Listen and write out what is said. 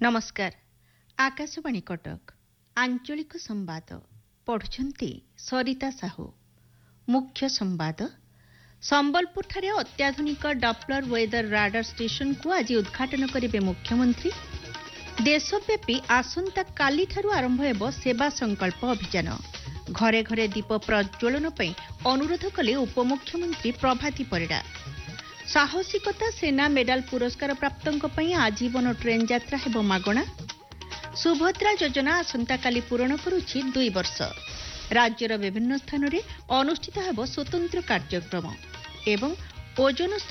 नमस्कार। आकाशवाणी कटक आंचलिक संवाद पढ़ुछंती सरिता साहू। मुख्य संवाद संबलपुर ठारे अत्याधुनिक डॉप्लर वेदर राडार स्टेशन को आज उद्घाटन करेंगे मुख्यमंत्री। देशव्यापी आसंता काली ठारू आरंभ हेब सेवा संकल्प अभियान। घरे घरे दीप प्रज्वलन पई अनुरोध कले उपमुख्यमंत्री प्रभाती परिडा। साहसिकता सेना मेडाल पुरस्कार प्राप्तों पई आजीवन ट्रेन यात्रा हेब मागणा। सुभद्रा योजना आसंता काली पूरण करुछि 2 वर्ष। राज्यर विभिन्न स्थान में अनुष्ठित हेब स्वतंत्र कार्यक्रम एवं ओजोन